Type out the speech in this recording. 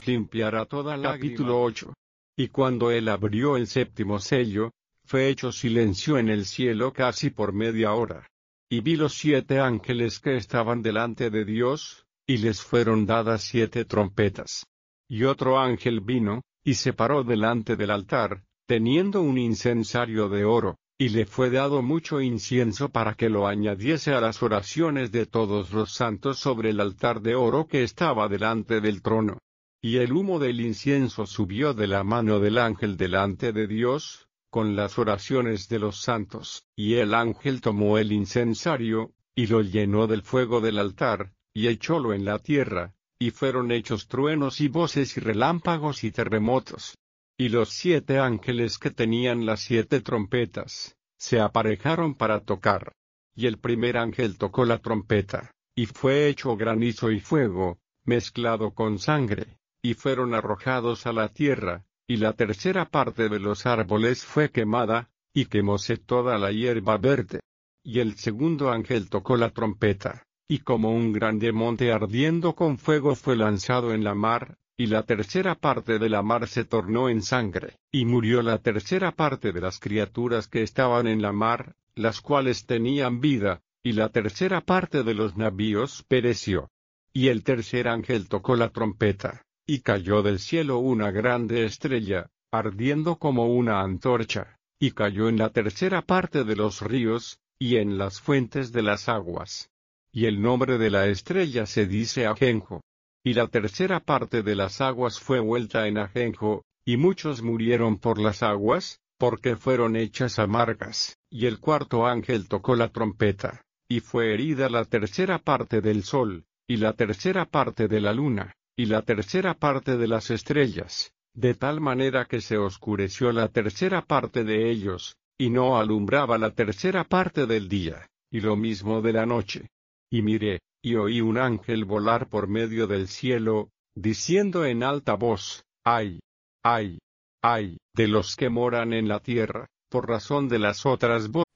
nos limpiará toda lágrima. Capítulo 8. Y cuando él abrió el séptimo sello, fue hecho silencio en el cielo casi por media hora. Y vi los 7 ángeles que estaban delante de Dios, y les fueron dadas 7 trompetas. Y otro ángel vino, y se paró delante del altar, teniendo un incensario de oro, y le fue dado mucho incienso para que lo añadiese a las oraciones de todos los santos sobre el altar de oro que estaba delante del trono. Y el humo del incienso subió de la mano del ángel delante de Dios, con las oraciones de los santos. Y el ángel tomó el incensario, y lo llenó del fuego del altar, y echólo en la tierra, y fueron hechos truenos y voces y relámpagos y terremotos. Y los 7 ángeles que tenían las 7 trompetas, se aparejaron para tocar. Y el primer ángel tocó la trompeta, y fue hecho granizo y fuego, mezclado con sangre, y fueron arrojados a la tierra, y la tercera parte de los árboles fue quemada, y quemóse toda la hierba verde. Y el segundo ángel tocó la trompeta, y como un grande monte ardiendo con fuego fue lanzado en la mar, y la tercera parte de la mar se tornó en sangre, y murió la tercera parte de las criaturas que estaban en la mar, las cuales tenían vida, y la tercera parte de los navíos pereció. Y el tercer ángel tocó la trompeta, y cayó del cielo una grande estrella, ardiendo como una antorcha, y cayó en la tercera parte de los ríos, y en las fuentes de las aguas. Y el nombre de la estrella se dice Ajenjo. Y la tercera parte de las aguas fue vuelta en ajenjo, y muchos murieron por las aguas, porque fueron hechas amargas. Y el cuarto ángel tocó la trompeta, y fue herida la tercera parte del sol, y la tercera parte de la luna, y la tercera parte de las estrellas, de tal manera que se oscureció la tercera parte de ellos, y no alumbraba la tercera parte del día, y lo mismo de la noche. Y miré, y oí un ángel volar por medio del cielo, diciendo en alta voz: ¡Ay! ¡Ay! ¡Ay! De los que moran en la tierra, por razón de las otras voces